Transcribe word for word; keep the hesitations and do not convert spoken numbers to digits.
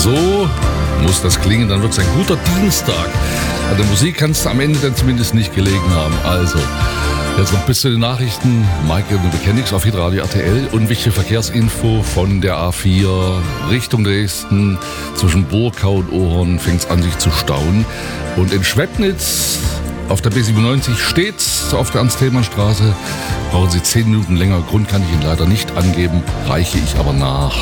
So muss das klingen, dann wird es ein guter Dienstag. An der Musik kannst du am Ende dann zumindest nicht gelegen haben. Also, jetzt noch bis zu den Nachrichten. Michael Mechanics auf Hitradio R T L und wichtige Verkehrsinfo von der A vier Richtung Dresden. Zwischen Burgau und Ohorn fängt es an, sich zu stauen. Und in Schwebnitz auf der B siebenundneunzig steht's auf der Ernst-Thälmann-Straße. Brauchen Sie zehn Minuten länger. Grund kann ich Ihnen leider nicht angeben, reiche ich aber nach.